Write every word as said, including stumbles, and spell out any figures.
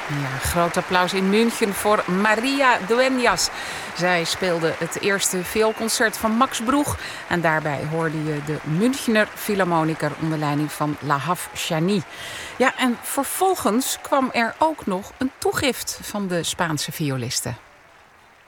Ja, groot applaus in München voor Maria Dueñas. Zij speelde het eerste vioolconcert van Max Broeg. En daarbij hoorde je de Münchner Philharmoniker onder leiding van Lahav Shani. Ja, en vervolgens kwam er ook nog een toegift van de Spaanse violiste.